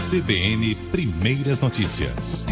CBN Primeiras Notícias.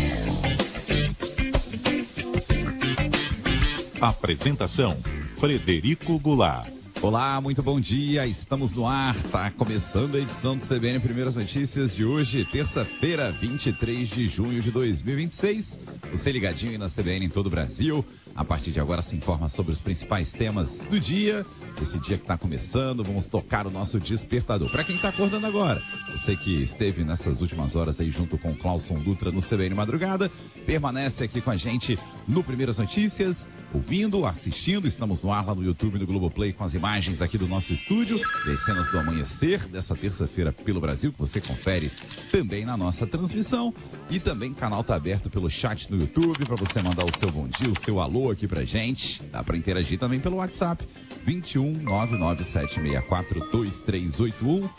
Apresentação: Frederico Goulart. Olá, muito bom dia, estamos no ar, está começando a edição do CBN Primeiras Notícias de hoje, terça-feira, 23 de junho de 2026. Você ligadinho aí na CBN em todo o Brasil. A partir de agora se informa sobre os principais temas do dia. Esse dia que está começando, vamos tocar o nosso despertador. Para quem está acordando agora, você que esteve nessas últimas horas aí junto com o Clauson Dutra no CBN Madrugada, permanece aqui com a gente no Primeiras Notícias, ouvindo, assistindo. Estamos no ar lá no YouTube e no Globoplay com as imagens aqui do nosso estúdio e as cenas do amanhecer dessa terça-feira pelo Brasil, que você confere também na nossa transmissão. E também o canal está aberto pelo chat no YouTube para você mandar o seu bom dia, o seu alô aqui pra gente. Dá para interagir também pelo WhatsApp 21 99764 2381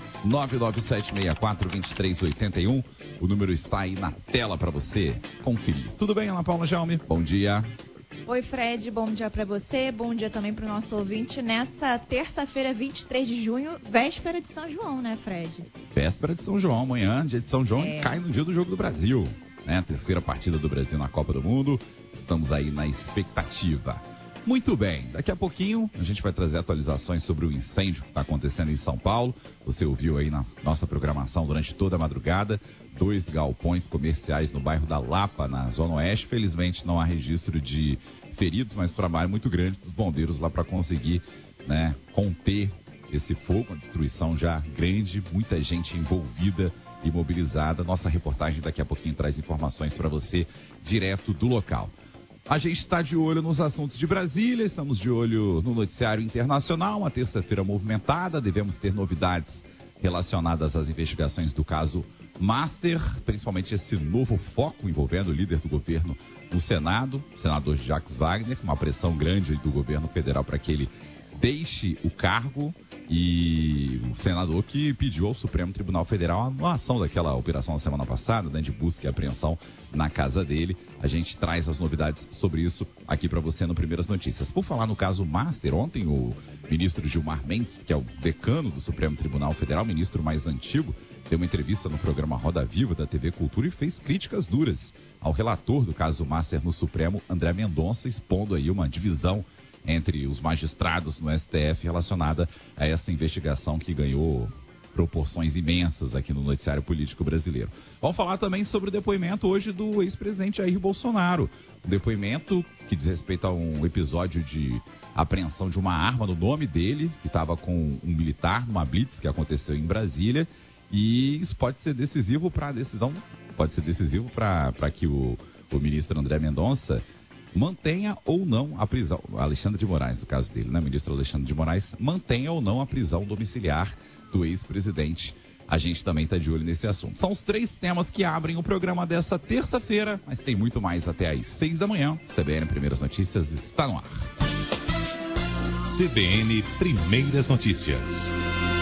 99764 2381. O número está aí na tela para você conferir. Tudo bem, Ana Paula Jaume? Bom dia. Oi, Fred, bom dia para você, bom dia também para o nosso ouvinte nessa terça-feira, 23 de junho, véspera de São João, né, Fred? Véspera de São João, amanhã, dia de São João, cai no dia do Jogo do Brasil, né? Terceira partida do Brasil na Copa do Mundo, estamos aí na expectativa. Muito bem, daqui a pouquinho a gente vai trazer atualizações sobre o incêndio que está acontecendo em São Paulo. Você ouviu aí na nossa programação durante toda a madrugada, 2 galpões comerciais no bairro da Lapa, na Zona Oeste. Felizmente não há registro de feridos, mas trabalho muito grande dos bombeiros lá para conseguir, né, conter esse fogo, uma destruição já grande, muita gente envolvida e mobilizada. Nossa reportagem daqui a pouquinho traz informações para você direto do local. A gente está de olho nos assuntos de Brasília, estamos de olho no noticiário internacional, uma terça-feira movimentada, devemos ter novidades relacionadas às investigações do caso Master, principalmente esse novo foco envolvendo o líder do governo no Senado, o senador Jacques Wagner, uma pressão grande do governo federal para que ele deixe o cargo, e o senador que pediu ao Supremo Tribunal Federal a anulação daquela operação na semana passada, né, de busca e apreensão na casa dele. A gente traz as novidades sobre isso aqui para você no Primeiras Notícias. Por falar no caso Master, ontem o ministro Gilmar Mendes, que é o decano do Supremo Tribunal Federal, ministro mais antigo, deu uma entrevista no programa Roda Viva da TV Cultura e fez críticas duras ao relator do caso Master no Supremo, André Mendonça, expondo aí uma divisão entre os magistrados no STF relacionada a essa investigação que ganhou proporções imensas aqui no noticiário político brasileiro. Vamos falar também sobre o depoimento hoje do ex-presidente Jair Bolsonaro. Um depoimento que diz respeito a um episódio de apreensão de uma arma no nome dele, que estava com um militar numa blitz que aconteceu em Brasília. E isso pode ser decisivo para a decisão, pode ser decisivo para que o ministro André Mendonça mantenha ou não a prisão, Alexandre de Moraes, no caso dele, né? O ministro Alexandre de Moraes mantenha ou não a prisão domiciliar do ex-presidente. A gente também está de olho nesse assunto. São os 3 temas que abrem o programa dessa terça-feira, mas tem muito mais até às 6 da manhã. CBN Primeiras Notícias está no ar. CBN Primeiras Notícias.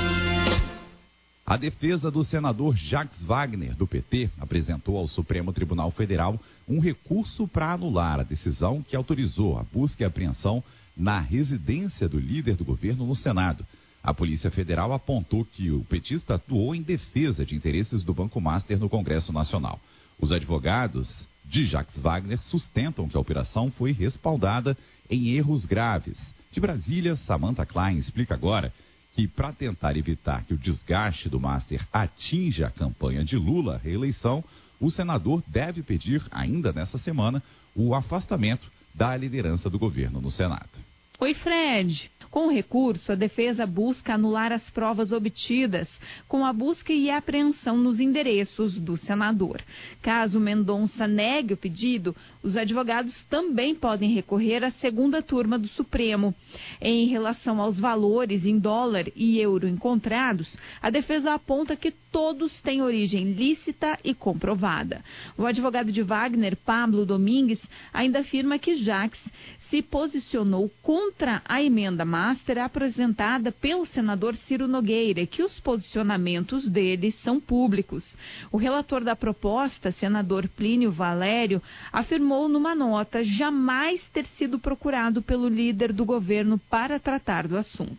A defesa do senador Jacques Wagner, do PT, apresentou ao Supremo Tribunal Federal um recurso para anular a decisão que autorizou a busca e apreensão na residência do líder do governo no Senado. A Polícia Federal apontou que o petista atuou em defesa de interesses do Banco Master no Congresso Nacional. Os advogados de Jacques Wagner sustentam que a operação foi respaldada em erros graves. De Brasília, Samantha Klein explica agora que, para tentar evitar que o desgaste do Master atinja a campanha de Lula à reeleição, o senador deve pedir, ainda nessa semana, o afastamento da liderança do governo no Senado. Oi, Fred. Com o recurso, a defesa busca anular as provas obtidas com a busca e apreensão nos endereços do senador. Caso Mendonça negue o pedido, os advogados também podem recorrer à segunda turma do Supremo. Em relação aos valores em dólar e euro encontrados, a defesa aponta que todos têm origem lícita e comprovada. O advogado de Wagner, Pablo Domingues, ainda afirma que Jacques se posicionou contra a emenda Master apresentada pelo senador Ciro Nogueira, que os posicionamentos dele são públicos. O relator da proposta, senador Plínio Valério, afirmou numa nota jamais ter sido procurado pelo líder do governo para tratar do assunto.